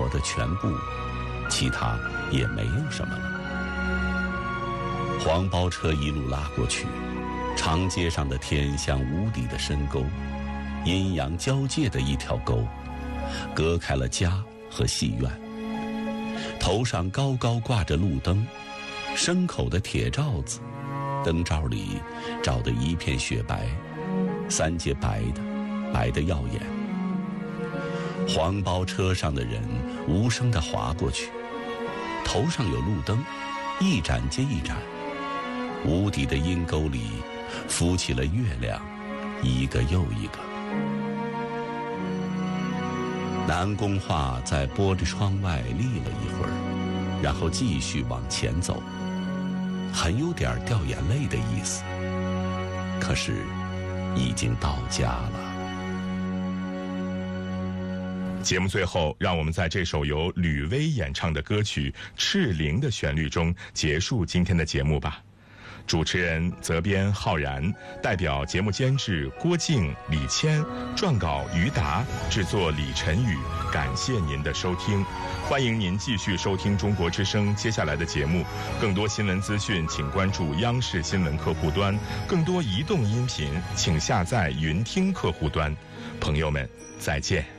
活的全部，其他也没有什么了。黄包车一路拉过去，长街上的天像无底的深沟，阴阳交界的一条沟，隔开了家和戏院。头上高高挂着路灯，牲口的铁罩子，灯罩里照得一片雪白，三节白的耀眼。黄包车上的人无声地划过去，头上有路灯，一盏接一盏。无底的阴沟里浮起了月亮，一个又一个。南宫画在玻璃窗外立了一会儿，然后继续往前走，很有点掉眼泪的意思。可是已经到家了。 节目最后，让我们在这首由吕薇演唱的歌曲《赤灵》的旋律中结束今天的节目吧。主持人责编浩然，代表节目监制郭靖、李谦，撰稿于达，制作李晨宇。感谢您的收听，欢迎您继续收听中国之声接下来的节目。更多新闻资讯，请关注央视新闻客户端；更多移动音频，请下载云听客户端。朋友们，再见。